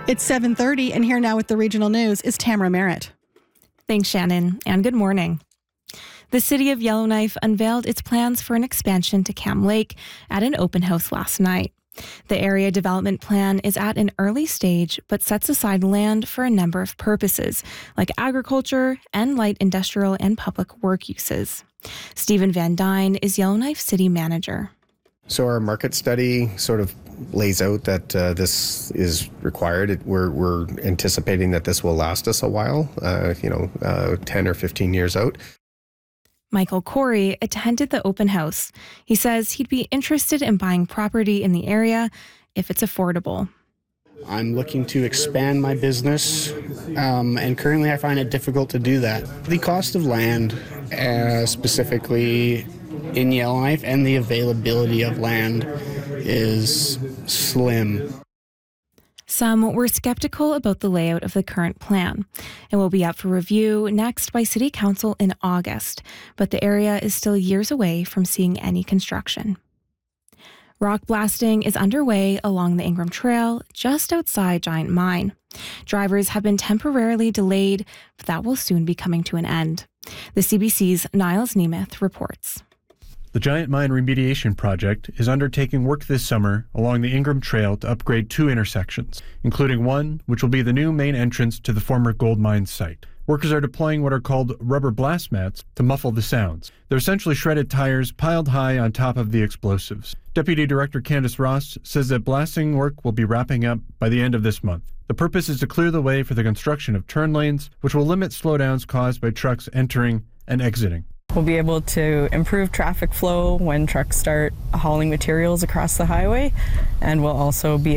It's 7:30, and here now with the regional news is Tamara Merritt. Thanks, Shannon, and good morning. The city of Yellowknife unveiled its plans for an expansion to Cam Lake at an open house last night. The area development plan is at an early stage, but sets aside land for a number of purposes, like agriculture and light industrial and public work uses. Stephen Van Dyne is Yellowknife city manager. So our market study sort of lays out that this is required. We're anticipating that this will last us a while, 10 or 15 years out. Michael Corey attended the open house. He says he'd be interested in buying property in the area if it's affordable. I'm looking to expand my business, and currently I find it difficult to do that. The cost of land, specifically in Yellowknife, and the availability of land is slim. Some were skeptical about the layout of the current plan. It will be up for review next by City Council in August, but the area is still years away from seeing any construction. Rock blasting is underway along the Ingram Trail just outside Giant Mine. Drivers have been temporarily delayed, but that will soon be coming to an end. The CBC's Niles Nemeth reports. The Giant Mine Remediation Project is undertaking work this summer along the Ingram Trail to upgrade 2 intersections, including one which will be the new main entrance to the former gold mine site. Workers are deploying what are called rubber blast mats to muffle the sounds. They're essentially shredded tires piled high on top of the explosives. Deputy Director Candice Ross says that blasting work will be wrapping up by the end of this month. The purpose is to clear the way for the construction of turn lanes, which will limit slowdowns caused by trucks entering and exiting. We'll be able to improve traffic flow when trucks start hauling materials across the highway, and we'll also be